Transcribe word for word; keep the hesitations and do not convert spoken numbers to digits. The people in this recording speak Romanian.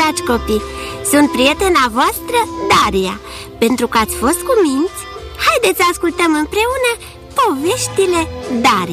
dragi copii! Sunt prietena voastră, Daria. Pentru că ați fost cuminți, haideți să ascultăm împreună poveștile Daria.